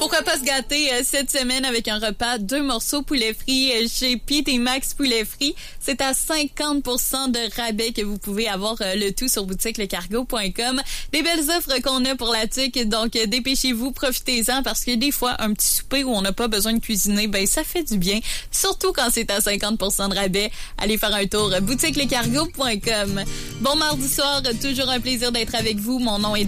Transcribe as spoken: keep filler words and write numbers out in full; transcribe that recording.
Pourquoi pas se gâter euh, cette semaine avec un repas, deux morceaux poulet frit euh, chez Pete et Max Poulet Frit. C'est à cinquante pour cent de rabais que vous pouvez avoir euh, le tout sur boutique le cargo point com. Des belles offres qu'on a pour la tuque, donc euh, dépêchez-vous, profitez-en parce que des fois, un petit souper où on n'a pas besoin de cuisiner, ben ça fait du bien, surtout quand c'est à cinquante pour cent de rabais. Allez faire un tour, boutique le cargo point com. Bon mardi soir, toujours un plaisir d'être avec vous. Mon nom est